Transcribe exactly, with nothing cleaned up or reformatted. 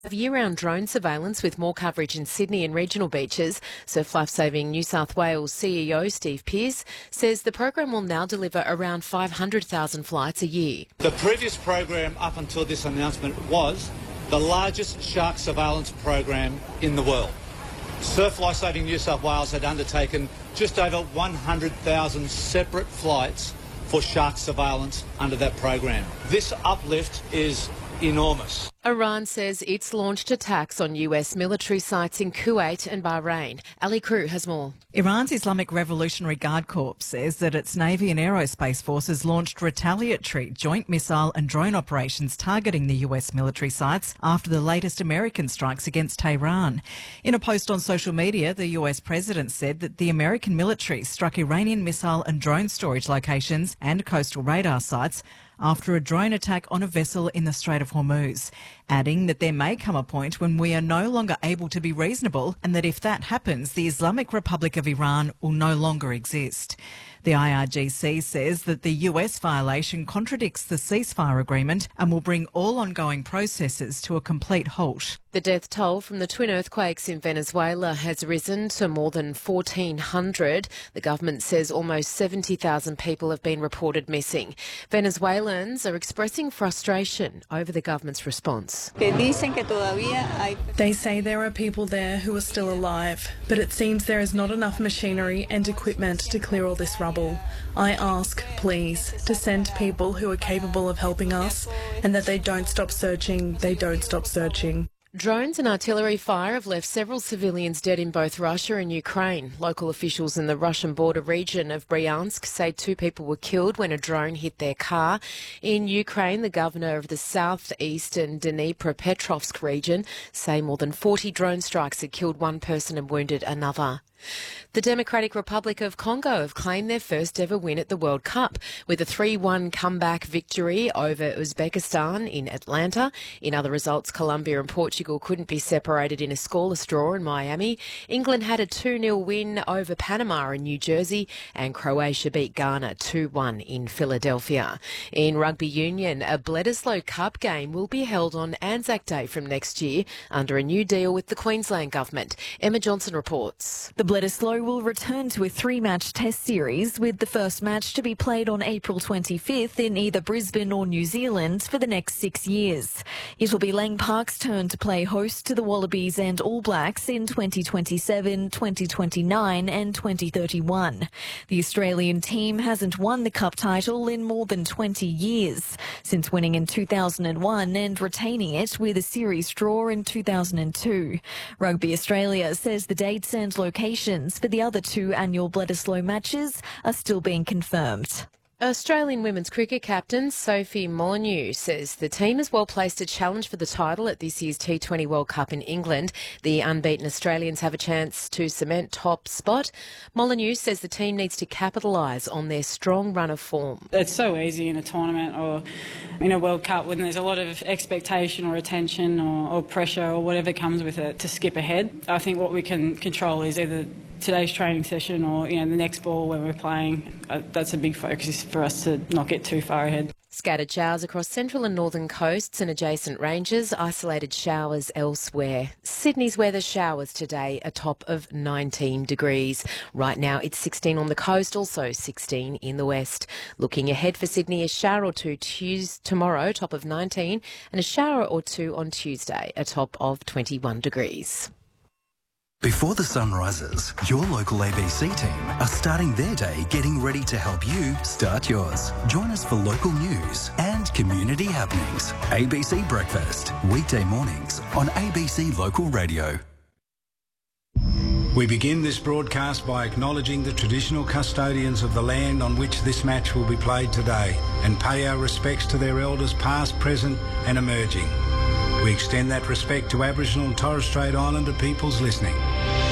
Year-round drone surveillance with more coverage in Sydney and regional beaches. Surf Lifesaving New South Wales C E O Steve Pearce says the program will now deliver around five hundred thousand flights a year. The previous program up until this announcement was the largest shark surveillance program in the world. Surf Lifesaving New South Wales had undertaken just over one hundred thousand separate flights for shark surveillance under that program. This uplift is enormous. Iran says it's launched attacks on U S military sites in Kuwait and Bahrain. Ali Crew has more. Iran's Islamic Revolutionary Guard Corps says that its Navy and Aerospace forces launched retaliatory joint missile and drone operations targeting the U S military sites after the latest American strikes against Tehran. In a post on social media, the U S president said that the American military struck Iranian missile and drone storage locations and coastal radar sites after a drone attack on a vessel in the Strait of Hormuz, adding that there may come a point when we are no longer able to be reasonable and that if that happens, the Islamic Republic of Iran will no longer exist. The I R G C says that the U S violation contradicts the ceasefire agreement and will bring all ongoing processes to a complete halt. The death toll from the twin earthquakes in Venezuela has risen to more than fourteen hundred. The government says almost seventy thousand people have been reported missing. Venezuelans are expressing frustration over the government's response. They say there are people there who are still alive, but it seems there is not enough machinery and equipment to clear all this rubble. I ask, please, to send people who are capable of helping us and that they don't stop searching, they don't stop searching. Drones and artillery fire have left several civilians dead in both Russia and Ukraine. Local officials in the Russian border region of Bryansk say two people were killed when a drone hit their car. In Ukraine, the governor of the southeastern Dnipropetrovsk region say more than forty drone strikes had killed one person and wounded another. The Democratic Republic of Congo have claimed their first ever win at the World Cup with a three one comeback victory over Uzbekistan in Atlanta. In other results, Colombia and Portugal couldn't be separated in a scoreless draw in Miami. England had a two nil win over Panama in New Jersey, and Croatia beat Ghana two one in Philadelphia. In rugby union, a Bledisloe Cup game will be held on Anzac Day from next year under a new deal with the Queensland Government. Emma Johnson reports. The Bledisloe will return to a three-match test series, with the first match to be played on April twenty-fifth in either Brisbane or New Zealand for the next six years. It will be Lang Park's turn to play host to the Wallabies and All Blacks in twenty twenty-seven, twenty twenty-nine and twenty thirty-one. The Australian team hasn't won the Cup title in more than twenty years, since winning in two thousand one and retaining it with a series draw in two thousand two. Rugby Australia says the dates and locations for the other two annual Bledisloe matches are still being confirmed. Australian women's cricket captain Sophie Molyneux says the team is well placed to challenge for the title at this year's T twenty World Cup in England. The unbeaten Australians have a chance to cement top spot. Molyneux says the team needs to capitalise on their strong run of form. It's so easy in a tournament or in a World Cup when there's a lot of expectation or attention or, or pressure or whatever comes with it to skip ahead. I think what we can control is either today's training session or, you know, the next ball when we're playing. Uh, that's a big focus for us to not get too far ahead. Scattered showers across central and northern coasts and adjacent ranges, isolated showers elsewhere. Sydney's weather, showers today, a top of nineteen degrees. Right now it's sixteen on the coast, also sixteen in the west. Looking ahead for Sydney, a shower or two Tuesday, tomorrow, top of nineteen, and a shower or two on Tuesday, a top of twenty-one degrees. Before the sun rises, your local A B C team are starting their day getting ready to help you start yours. Join us for local news and community happenings. A B C Breakfast, weekday mornings on A B C Local Radio. We begin this broadcast by acknowledging the traditional custodians of the land on which this match will be played today and pay our respects to their elders past, present and emerging. We extend that respect to Aboriginal and Torres Strait Islander peoples listening.